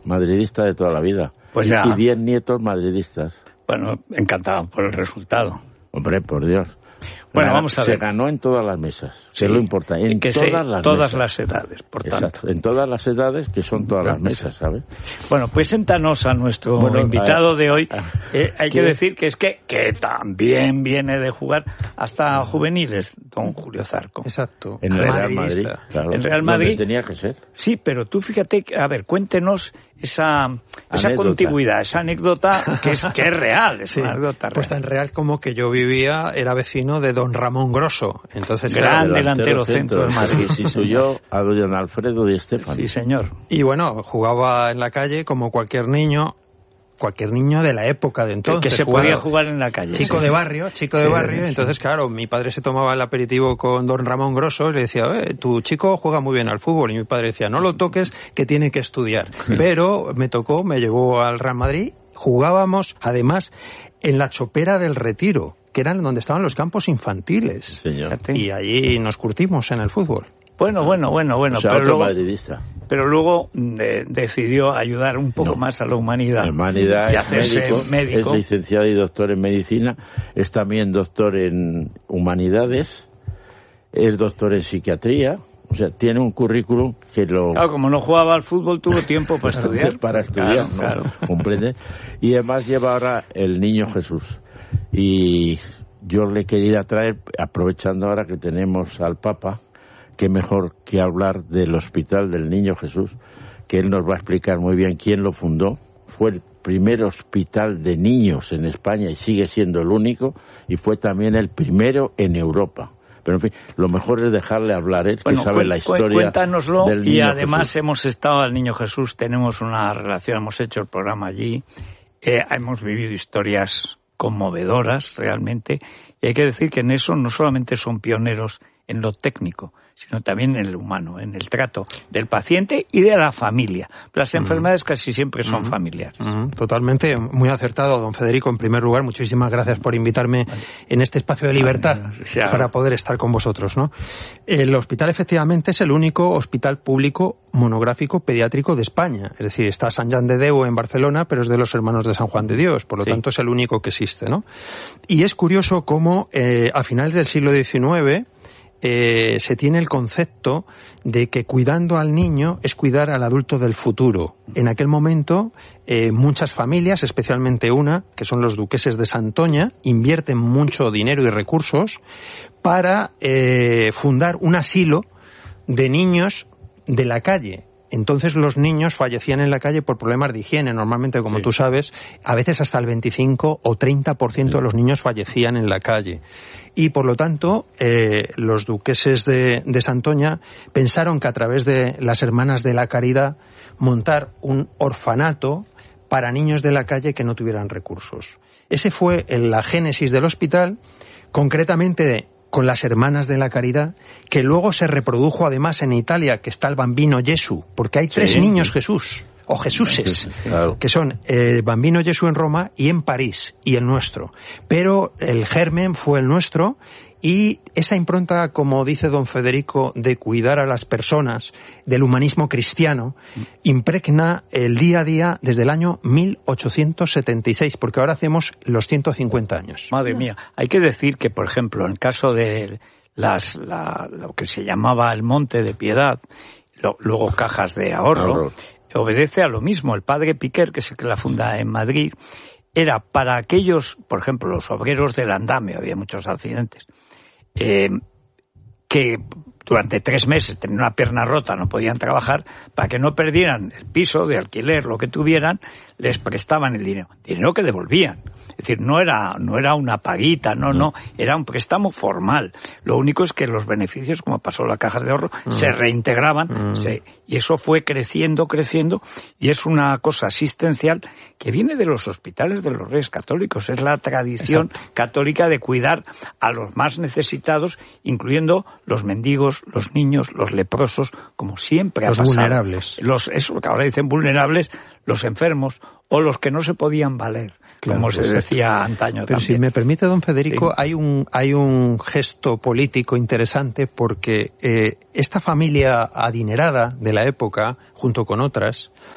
madridista de toda la vida. Pues ya. Y 10 nietos madridistas. Bueno, encantado por el resultado. Hombre, por Dios. Bueno, vamos a ver. Se ganó en todas las mesas, que es lo importante. En todas las edades, por tanto. Exacto, en todas las edades, que son todas las mesas, ¿sabes? Bueno, pues séntanos a nuestro invitado de hoy. Hay que decir que es que también viene de jugar hasta juveniles, don Julio Zarco. Exacto. En el Real Madrid. Claro, en Real Madrid. Donde tenía que ser. Sí, pero tú fíjate, a ver, cuéntenos esa contigüidad, esa anécdota que es real, es una anécdota real. Pues tan real como que yo vivía, era vecino de don Ramón Grosso. Entonces, gran delantero centro de Madrid. Sí, soy yo, a don Alfredo Di Stéfano. Sí, señor. Y bueno, jugaba en la calle como cualquier niño de la época de entonces. Que se podía jugar en la calle. Chico de barrio. Entonces, claro, mi padre se tomaba el aperitivo con don Ramón Grosso y le decía, tu chico juega muy bien al fútbol. Y mi padre decía, no lo toques, que tiene que estudiar. Pero me llevó al Real Madrid. Jugábamos, además, en la Chopera del Retiro, que eran donde estaban los campos infantiles. Señor. Y allí nos curtimos en el fútbol. Bueno. O sea, otro madridista. Pero luego decidió ayudar un poco más a la humanidad. La humanidad es médico. Es licenciado y doctor en medicina, es también doctor en humanidades, es doctor en psiquiatría, o sea, tiene un currículum que lo... Claro, como no jugaba al fútbol, tuvo tiempo para estudiar. Para estudiar, claro. ¿Comprende? Y además lleva ahora el Niño Jesús. Y yo le quería traer, aprovechando ahora que tenemos al Papa, qué mejor que hablar del Hospital del Niño Jesús, que él nos va a explicar muy bien quién lo fundó. Fue el primer hospital de niños en España y sigue siendo el único, y fue también el primero en Europa. Pero en fin, lo mejor es dejarle hablar, él que sabe la historia. Cuéntanoslo, del Niño y además Jesús. Hemos estado al Niño Jesús, tenemos una relación, hemos hecho el programa allí, hemos vivido historias conmovedoras realmente, y hay que decir que en eso no solamente son pioneros en lo técnico, sino también en el humano, en el trato del paciente y de la familia. Las enfermedades casi siempre son familiares. Totalmente, muy acertado, don Federico. En primer lugar, muchísimas gracias por invitarme en este espacio de libertad para poder estar con vosotros, ¿no? El hospital, efectivamente, es el único hospital público monográfico pediátrico de España. Es decir, está Sant Jan de Déu en Barcelona, pero es de los Hermanos de San Juan de Dios, por lo tanto es el único que existe, ¿no? Y es curioso cómo a finales del siglo XIX se tiene el concepto de que cuidando al niño es cuidar al adulto del futuro. En aquel momento, muchas familias, especialmente una, que son los duqueses de Santoña, invierten mucho dinero y recursos para fundar un asilo de niños de la calle. Entonces los niños fallecían en la calle por problemas de higiene. Normalmente, como tú sabes, a veces hasta el 25 o 30% de los niños fallecían en la calle. Y por lo tanto, los duqueses de Santoña pensaron que a través de las Hermanas de la Caridad montar un orfanato para niños de la calle que no tuvieran recursos. Ese fue la génesis del hospital, concretamente con las Hermanas de la Caridad, que luego se reprodujo además en Italia, que está el Bambino Gesù, porque hay 3 niños Jesús, o Jesuses, que son el Bambino Gesù en Roma y en París, y el nuestro. Pero el germen fue el nuestro, y esa impronta, como dice don Federico, de cuidar a las personas, del humanismo cristiano, impregna el día a día desde el año 1876, porque ahora hacemos los 150 años. Madre mía, hay que decir que, por ejemplo, en el caso de lo que se llamaba el Monte de Piedad, luego Cajas de Ahorro, obedece a lo mismo. El padre Piquer, que es el que la funda en Madrid, era para aquellos, por ejemplo, los obreros del andamio, había muchos accidentes, que durante 3 meses tenían una pierna rota, no podían trabajar, para que no perdieran el piso de alquiler, lo que tuvieran, les prestaban el dinero que devolvían. Es decir, no era una paguita, no, era un préstamo formal. Lo único es que los beneficios, como pasó la Caja de Ahorro, se reintegraban, y eso fue creciendo, y es una cosa asistencial que viene de los hospitales de los Reyes Católicos. Es la tradición católica de cuidar a los más necesitados, incluyendo los mendigos, los niños, los leprosos, como siempre ha pasado. Los vulnerables. Eso que ahora dicen vulnerables, los enfermos o los que no se podían valer. Como se decía antaño. Pero también. Si me permite, don Federico, hay un gesto político interesante, porque esta familia adinerada de la época, junto con otras,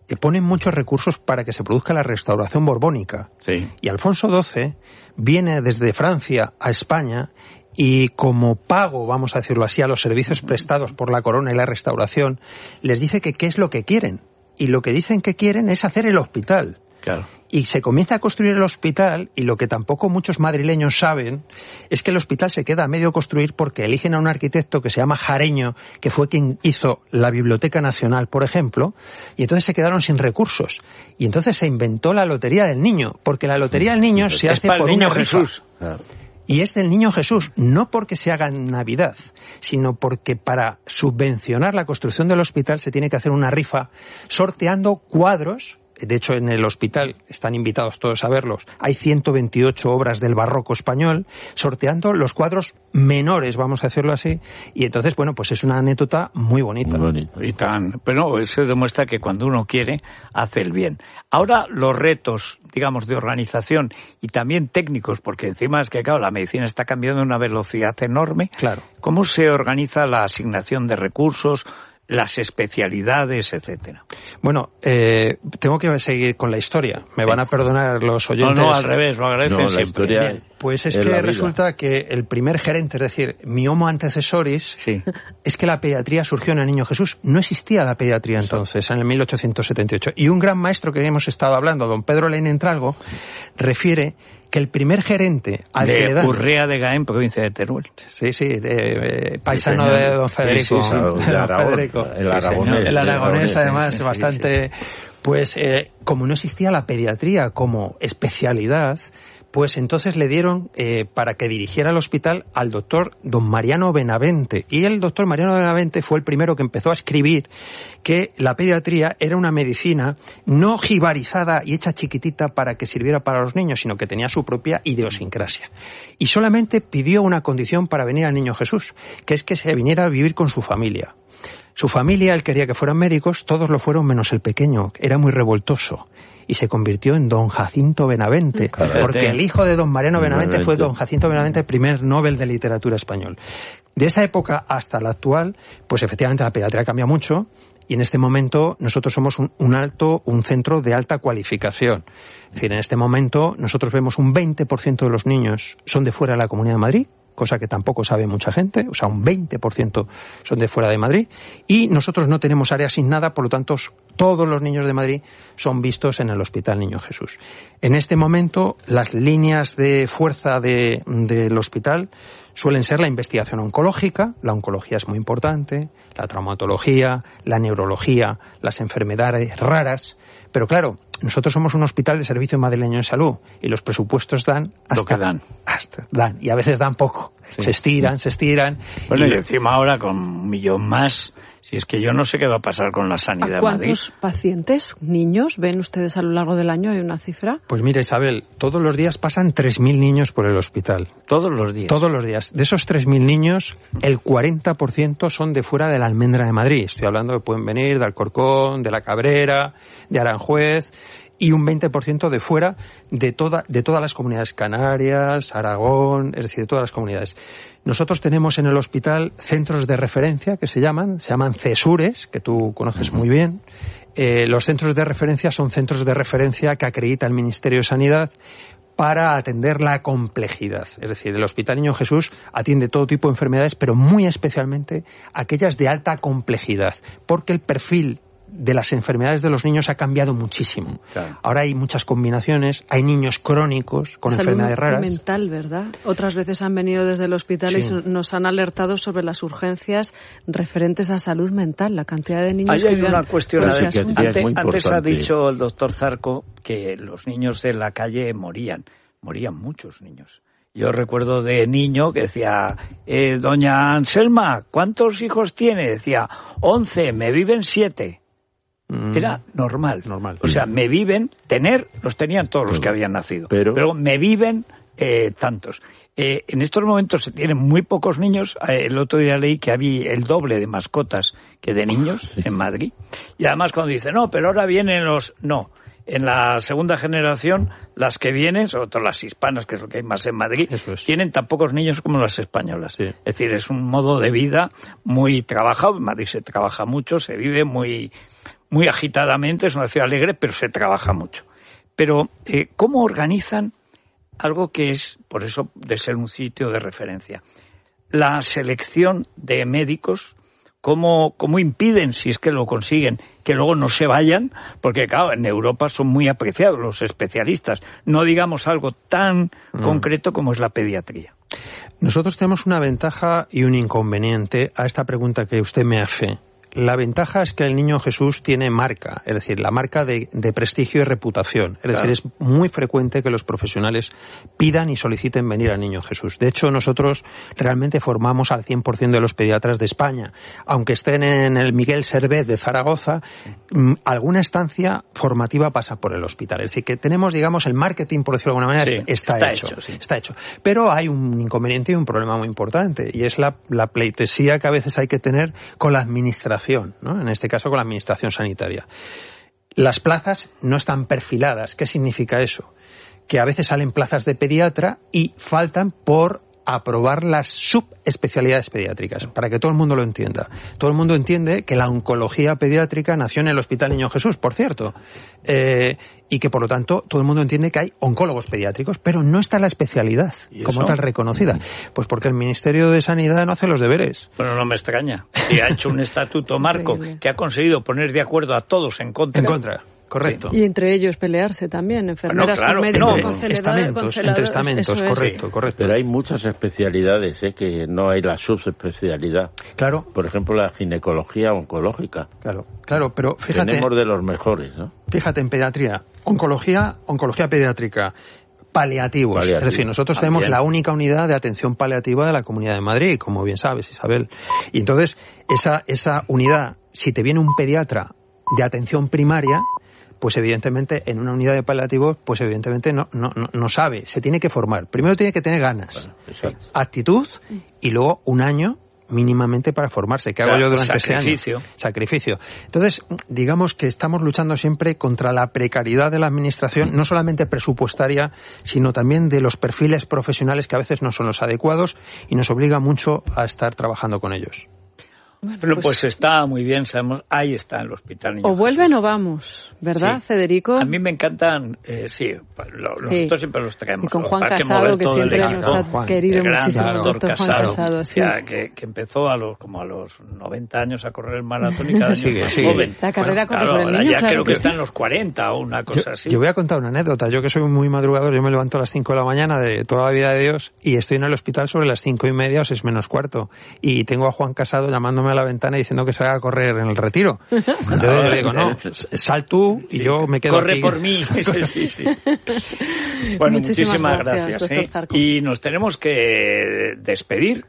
ponen muchos recursos para que se produzca la restauración borbónica. Sí. Y Alfonso XII viene desde Francia a España y como pago, vamos a decirlo así, a los servicios prestados por la corona y la restauración, les dice que qué es lo que quieren. Y lo que dicen que quieren es hacer el hospital. Claro. Y se comienza a construir el hospital, y lo que tampoco muchos madrileños saben es que el hospital se queda a medio construir porque eligen a un arquitecto que se llama Jareño, que fue quien hizo la Biblioteca Nacional, por ejemplo, y entonces se quedaron sin recursos. Y entonces se inventó la Lotería del Niño, porque la Lotería del Niño se hace por Niño una rifa. Jesús. Y es del Niño Jesús, no porque se haga en Navidad, sino porque para subvencionar la construcción del hospital se tiene que hacer una rifa sorteando cuadros. De hecho, en el hospital, están invitados todos a verlos, hay 128 obras del barroco español, sorteando los cuadros menores, vamos a decirlo así, y entonces, bueno, pues es una anécdota muy bonita. Muy bonito. Pero eso demuestra que cuando uno quiere, hace el bien. Ahora, los retos, digamos, de organización y también técnicos, porque encima es que, claro, la medicina está cambiando a una velocidad enorme. Claro. ¿Cómo se organiza la asignación de recursos, las especialidades, etcétera? Bueno, tengo que seguir con la historia. Me van a perdonar los oyentes. No, al revés, lo agradecen siempre. Historia, pues es que resulta que el primer gerente, es decir, mi homo antecesoris, sí, es que la pediatría surgió en el Niño Jesús. No existía la pediatría entonces, en el 1878. Y un gran maestro que hemos estado hablando, don Pedro Leine-Entralgo, refiere que el primer gerente al que le dan... Urrea de Gaén, provincia de Teruel. Sí, paisano de don Federico. Sí, el aragonés, además, sí, bastante... sí. Pues como no existía la pediatría como especialidad, pues entonces le dieron para que dirigiera el hospital al doctor don Mariano Benavente. Y el doctor Mariano Benavente fue el primero que empezó a escribir que la pediatría era una medicina no jibarizada y hecha chiquitita para que sirviera para los niños, sino que tenía su propia idiosincrasia. Y solamente pidió una condición para venir al Niño Jesús, que es que se viniera a vivir con su familia. Su familia, él quería que fueran médicos, todos lo fueron menos el pequeño, era muy revoltoso. Y se convirtió en don Jacinto Benavente, porque el hijo de don Mariano Benavente fue don Jacinto Benavente, primer Nobel de Literatura español. De esa época hasta la actual, pues efectivamente la pediatría cambia mucho, y en este momento nosotros somos un centro de alta cualificación. Es decir, en este momento nosotros vemos un 20% de los niños son de fuera de la Comunidad de Madrid, cosa que tampoco sabe mucha gente, o sea, un 20% son de fuera de Madrid, y nosotros no tenemos área asignada, por lo tanto, todos los niños de Madrid son vistos en el Hospital Niño Jesús. En este momento, las líneas de fuerza del hospital suelen ser la investigación oncológica, la oncología es muy importante, la traumatología, la neurología, las enfermedades raras, pero claro, nosotros somos un hospital de servicio madrileño de salud y los presupuestos dan lo que dan. Y a veces dan poco. Sí. Se estiran. Bueno, y encima ahora con 1 millón más, si es que yo no sé qué va a pasar con la sanidad de Madrid. ¿Cuántos pacientes, niños, ven ustedes a lo largo del año? ¿Hay una cifra? Pues mira, Isabel, todos los días pasan 3.000 niños por el hospital. ¿Todos los días? Todos los días. De esos 3.000 niños, el 40% son de fuera de la Almendra de Madrid. Estoy hablando que pueden venir de Alcorcón, de La Cabrera, de Aranjuez, y un 20% de fuera de todas las comunidades canarias, Aragón, es decir, de todas las comunidades. Nosotros tenemos en el hospital centros de referencia que se llaman CESURES, que tú conoces muy bien. Los centros de referencia son centros de referencia que acredita el Ministerio de Sanidad para atender la complejidad. Es decir, el Hospital Niño Jesús atiende todo tipo de enfermedades, pero muy especialmente aquellas de alta complejidad, porque el perfil de las enfermedades de los niños ha cambiado muchísimo. Claro. Ahora hay muchas combinaciones, hay niños crónicos con enfermedades raras. Salud mental, ¿verdad? Otras veces han venido desde el hospital y nos han alertado sobre las urgencias referentes a salud mental, la cantidad de niños hay una cuestión. Antes ha dicho el doctor Zarco que los niños de la calle morían muchos niños. Yo recuerdo de niño que decía, doña Anselma, ¿cuántos hijos tiene? Decía, 11, me viven 7. Era normal. O sea, me viven, los tenían todos los que habían nacido, pero me viven tantos. En estos momentos se tienen muy pocos niños. El otro día leí que había el doble de mascotas que de niños en Madrid. Y además cuando dice, no, pero ahora vienen no. En la segunda generación, las que vienen, sobre todo las hispanas, que es lo que hay más en Madrid, tienen tan pocos niños como las españolas. Sí. Es decir, es un modo de vida muy trabajado. En Madrid se trabaja mucho, se vive muy muy agitadamente, es una ciudad alegre, pero se trabaja mucho. Pero, ¿cómo organizan algo que es, por eso, de ser un sitio de referencia? La selección de médicos, ¿cómo impiden, si es que lo consiguen, que luego no se vayan? Porque, claro, en Europa son muy apreciados los especialistas. No digamos algo tan concreto como es la pediatría. Nosotros tenemos una ventaja y un inconveniente a esta pregunta que usted me hace. La ventaja es que el Niño Jesús tiene marca, es decir, la marca de prestigio y reputación. Es decir, es muy frecuente que los profesionales pidan y soliciten venir al Niño Jesús. De hecho, nosotros realmente formamos al 100% de los pediatras de España. Aunque estén en el Miguel Servet de Zaragoza, alguna estancia formativa pasa por el hospital. Es decir, que tenemos, digamos, el marketing, por decirlo de alguna manera, está hecho. Está hecho. Pero hay un inconveniente y un problema muy importante, y es la pleitesía que a veces hay que tener con la administración, ¿no? En este caso con la administración sanitaria. Las plazas no están perfiladas. ¿Qué significa eso? Que a veces salen plazas de pediatra y faltan por aprobar las subespecialidades pediátricas, para que todo el mundo lo entienda. Todo el mundo entiende que la oncología pediátrica nació en el Hospital Niño Jesús, por cierto, y que por lo tanto todo el mundo entiende que hay oncólogos pediátricos, pero no está la especialidad como tal reconocida. Pues porque el Ministerio de Sanidad no hace los deberes. Bueno, no me extraña. Si ha hecho un estatuto marco que ha conseguido poner de acuerdo a todos en contra. En contra. Correcto. Y entre ellos pelearse también, enfermeras con médicos, entre estamentos, correcto. Pero hay muchas especialidades, que no hay la subespecialidad. Claro. Por ejemplo, la ginecología oncológica. Claro, pero fíjate. Tenemos de los mejores, ¿no? Fíjate, en pediatría, oncología pediátrica, paliativos. Es decir, nosotros tenemos la única unidad de atención paliativa de la Comunidad de Madrid, como bien sabes, Isabel. Y entonces, esa unidad, si te viene un pediatra de atención primaria, pues evidentemente en una unidad de paliativos, pues evidentemente no sabe, se tiene que formar. Primero tiene que tener ganas, actitud, y luego un año mínimamente para formarse. ¿Qué hago yo durante ese año? Sacrificio. Entonces, digamos que estamos luchando siempre contra la precariedad de la administración, no solamente presupuestaria, sino también de los perfiles profesionales que a veces no son los adecuados y nos obliga mucho a estar trabajando con ellos. Bueno, pues está muy bien, sabemos, ahí está el Hospital Niño Jesús. O vuelven o vamos, ¿verdad, Federico? A mí me encantan, nosotros siempre los traemos. Y con Juan Casado, que siempre nos ha querido muchísimo, el doctor Juan Casado. Que empezó a los 90 años a correr el maratón y cada año más joven. La carrera corre por el niño, ya creo que está sí. en los 40 o una cosa así. Yo voy a contar una anécdota. Yo que soy muy madrugador, yo me levanto a las 5 de la mañana de toda la vida de Dios y estoy en el hospital sobre las 5:30 o 6:45. Y tengo a Juan Casado llamándome a la ventana y diciendo que se va a correr en el retiro. Entonces yo le digo, no, sal tú y yo me quedo corre aquí. Corre por mí. Sí. Bueno, muchísimas gracias. Y nos tenemos que despedir.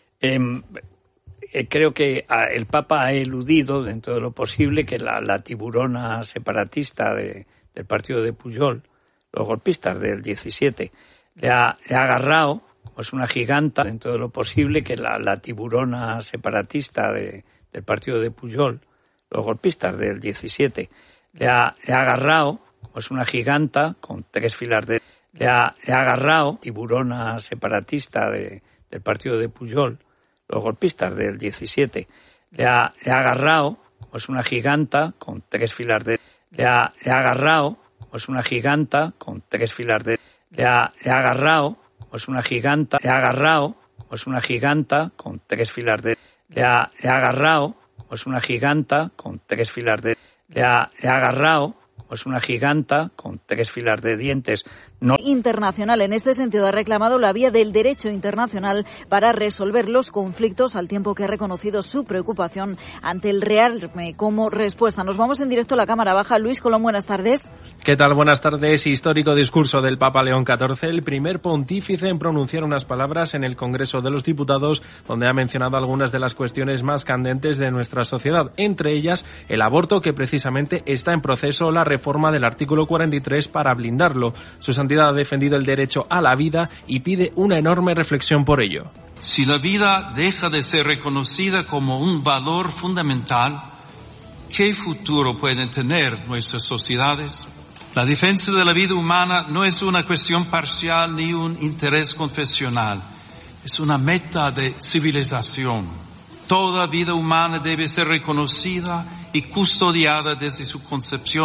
Creo que el Papa ha eludido, dentro de lo posible, que la tiburona separatista del partido de Pujol, los golpistas del 17, le ha agarrado. Es una giganta, dentro de lo posible, que la tiburona separatista del partido de Pujol, los golpistas del 17, le ha agarrado, es una giganta con 3 filas de... Le ha agarrado, tiburona separatista del partido de Pujol, los golpistas del 17, le ha agarrado, es una giganta con 3 filas de... Le ha agarrado, es una giganta con 3 filas de... Le ha agarrado, es una giganta, le ha agarrado, es una giganta con 3 filas de... Le ha agarrado, es una giganta con 3 filas de... Le ha agarrado, es una giganta con 3 filas de dientes. Internacional. En este sentido ha reclamado la vía del derecho internacional para resolver los conflictos, al tiempo que ha reconocido su preocupación ante el rearme como respuesta. Nos vamos en directo a la Cámara Baja. Luis Colón, buenas tardes. ¿Qué tal? Buenas tardes. Histórico discurso del Papa León XIV, el primer pontífice en pronunciar unas palabras en el Congreso de los Diputados, donde ha mencionado algunas de las cuestiones más candentes de nuestra sociedad, entre ellas el aborto, que precisamente está en proceso la reforma del artículo 43 para blindarlo. Su santidad ha defendido el derecho a la vida y pide una enorme reflexión por ello. Si la vida deja de ser reconocida como un valor fundamental, ¿qué futuro pueden tener nuestras sociedades? La defensa de la vida humana no es una cuestión parcial ni un interés confesional, es una meta de civilización. Toda vida humana debe ser reconocida y custodiada desde su concepción